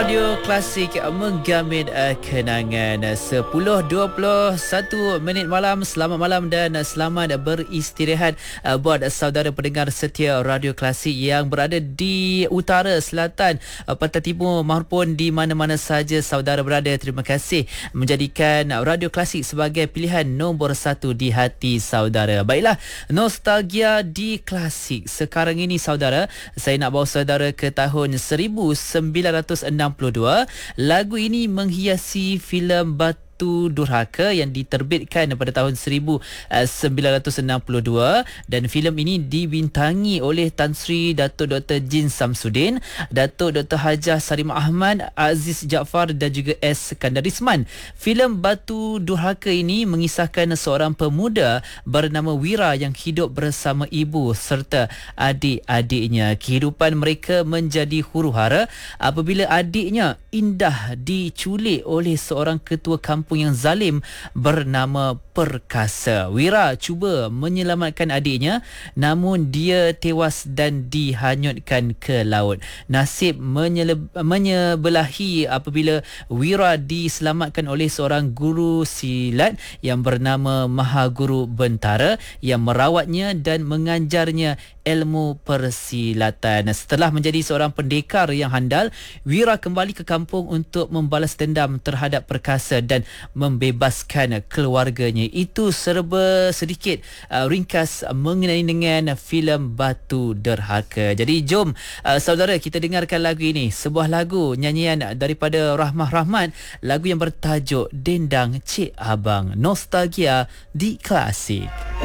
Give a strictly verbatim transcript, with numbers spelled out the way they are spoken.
Radio Klasik menggamin uh, kenangan sepuluh dua puluh satu minit malam. Selamat malam dan uh, selamat beristirahat uh, buat uh, saudara pendengar setia Radio Klasik yang berada di utara, selatan, uh, pantai timur maupun di mana-mana saja saudara berada. Terima kasih menjadikan uh, Radio Klasik sebagai pilihan nombor satu di hati saudara. Baiklah, nostalgia di Klasik. Sekarang ini saudara, saya nak bawa saudara ke tahun seribu sembilan ratus enam puluh dua. Lagu ini menghiasi filem Batu Durhaka yang diterbitkan pada tahun seribu sembilan ratus enam puluh dua, dan filem ini dibintangi oleh Tan Sri Datuk Doktor Jin Samsudin, Datuk Doktor Hajah Sarim Ahmad, Aziz Jaafar dan juga S. Kandarisman. Filem Batu Durhaka ini mengisahkan seorang pemuda bernama Wira yang hidup bersama ibu serta adik-adiknya. Kehidupan mereka menjadi huru-hara apabila adiknya Indah diculik oleh seorang ketua kampung yang zalim bernama Perkasa. Wira cuba menyelamatkan adiknya, namun dia tewas dan dihanyutkan ke laut. Nasib menyele- menyebelahi apabila Wira diselamatkan oleh seorang guru silat yang bernama Mahaguru Bentara yang merawatnya dan mengajarnya ilmu persilatan. Setelah menjadi seorang pendekar yang handal, Wira kembali ke kampung untuk membalas dendam terhadap Perkasa dan membebaskan keluarganya. Itu serba sedikit uh, ringkas mengenai dengan filem Batu Durhaka. Jadi jom uh, saudara kita dengarkan lagu ini, sebuah lagu nyanyian daripada Rahmah Rahmat, lagu yang bertajuk Dendang Cik Abang. Nostalgia di Klasik.